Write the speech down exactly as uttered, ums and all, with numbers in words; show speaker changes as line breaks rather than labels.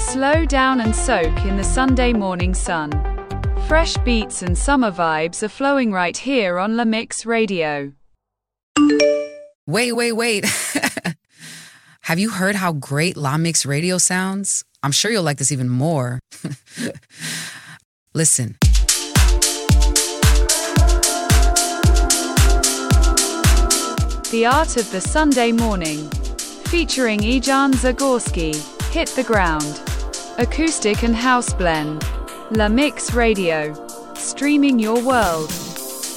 Slow down and soak in the Sunday morning sun. Fresh beats and summer vibes are flowing right here on La Mix Radio.
Wait, wait, wait. Have you heard how great La Mix Radio sounds? I'm sure you'll like this even more. Listen.
The Art of the Sunday Morning, featuring Ejan Zagorski, Hit the Ground. Acoustic and house blend. La Mix Radio. Streaming your world.